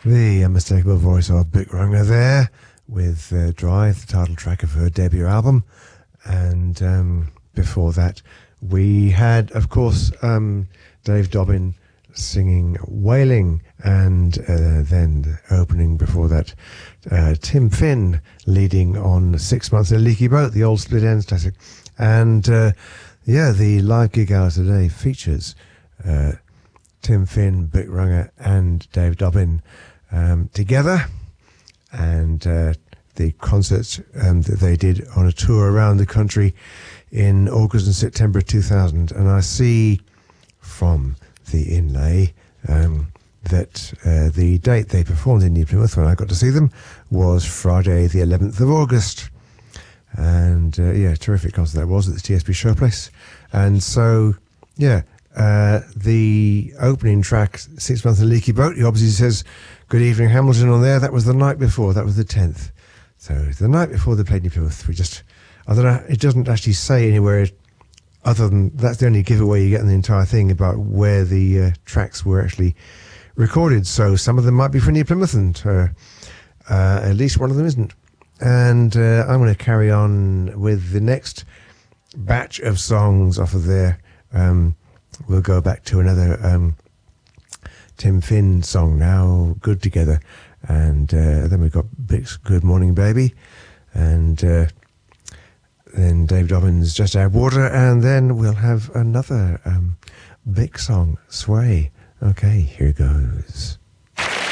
The unmistakable voice of Bic Runga there with Drive, the title track of her debut album. And before that, we had, of course, Dave Dobbyn singing Wailing, and then opening before that, Tim Finn leading on 6 Months in a Leaky Boat, the old Split Enz classic. And the live gig hour today features Tim Finn, Bic Runga and Dave Dobbyn together, and the concerts that they did on a tour around the country in August and September 2000. And I see from the inlay that the date they performed in New Plymouth when I got to see them was Friday the 11th of August. And terrific concert that was at the TSB Showplace. And so the opening track, 6 Months in a Leaky Boat, he obviously says Good Evening Hamilton on there. That was the night before, that was the 10th. So the night before they played New Plymouth, I don't know, it doesn't actually say anywhere other than that's the only giveaway you get in the entire thing about where the tracks were actually recorded. So some of them might be from New Plymouth, and at least one of them isn't. And I'm going to carry on with the next batch of songs off of there. We'll go back to another Tim Finn song now, Good Together. And then we've got Bic's Good Morning Baby. And then Dave Dobbyn's Just Add Water. And then we'll have another Bic song, Sway. Okay, here goes.